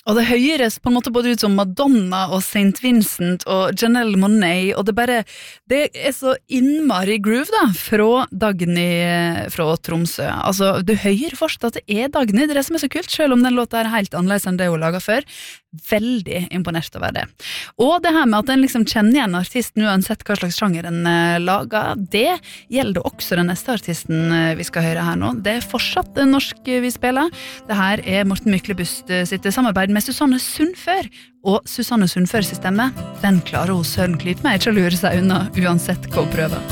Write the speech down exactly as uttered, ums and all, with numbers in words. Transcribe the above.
Og det høres på en måte både ut som Madonna og Saint Vincent og Janelle Monáe, og det bare, det er så innmari groove da, fra Dagny fra Tromsø. Altså, du hører fortsatt at det er Dagny, det er det som er så kult, selv om den låta er helt annerledes enn det hun laget før. Veldig imponert over det. Og det her med at en liksom kjenner igjen artisten uansett hva slags sjanger en lager, det gjelder også den neste artisten vi skal høre her nå. Det er fortsatt norsk vi spiller. Det her er Morten Myklebust sitt samarbeid med Susanne Sundfør, og Susanne Sundfør sin stemme, den klarer hun Søren Klype med ikke å lure seg unna uansett hva hun prøver.